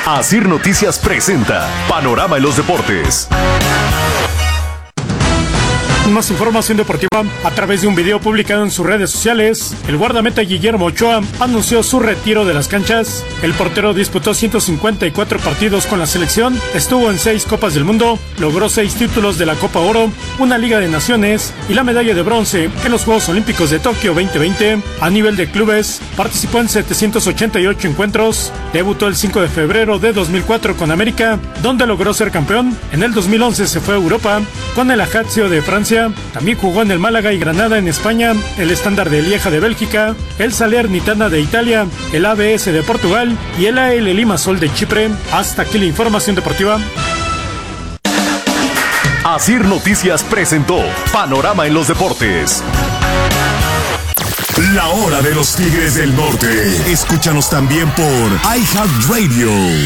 Asir Noticias presenta Panorama en los Deportes. Más información deportiva. A través de un video publicado en sus redes sociales, el guardameta Guillermo Ochoa anunció su retiro de las canchas. El portero disputó 154 partidos con la selección, estuvo en 6 Copas del Mundo, logró 6 títulos de la Copa Oro, una Liga de Naciones y la medalla de bronce en los Juegos Olímpicos de Tokio 2020. A nivel de clubes, participó en 788 encuentros, debutó el 5 de febrero de 2004 con América, donde logró ser campeón. En el 2011 se fue a Europa con el Ajaccio de Francia. También jugó en el Málaga y Granada en España, el Estándar de Lieja de Bélgica, el Salernitana de Italia, el ABS de Portugal y el AL Limassol de Chipre. Hasta aquí la información deportiva. Asir Noticias presentó Panorama en los Deportes. La hora de los Tigres del Norte. Escúchanos también por iHeartRadio.